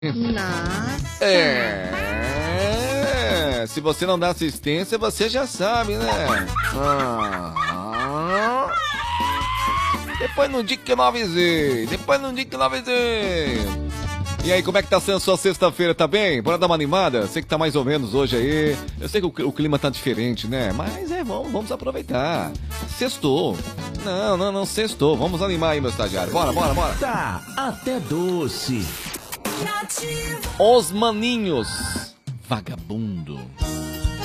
Nossa. Se você não dá assistência, você já sabe, né? Depois não diga que eu não avisei. E aí, como é que tá sendo a sua sexta-feira, tá bem? Bora dar uma animada? Sei que tá mais ou menos hoje aí. Eu sei que o clima tá diferente, né? Mas vamos aproveitar. Sextou. Não, sextou. Vamos animar aí, meu estagiário. Bora. Tá até doce. Os maninhos. Vagabundo.